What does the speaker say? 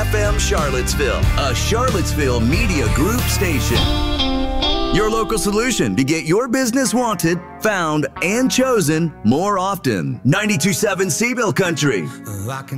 FM Charlottesville, a Charlottesville Media Group station. Your local solution to get your business wanted, found, and chosen more often. 92.7 Seaville Country.